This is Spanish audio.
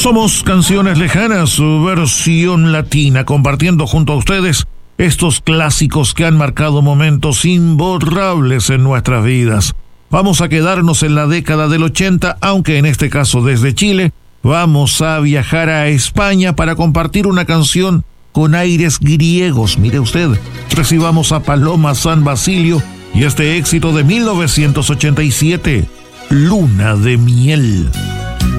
Somos Canciones Lejanas, su versión latina, compartiendo junto a ustedes estos clásicos que han marcado momentos imborrables en nuestras vidas. Vamos a quedarnos en la década del 80, aunque en este caso desde Chile. Vamos a viajar a España para compartir una canción con aires griegos. Mire usted, recibamos a Paloma San Basilio y este éxito de 1987, Luna de Miel.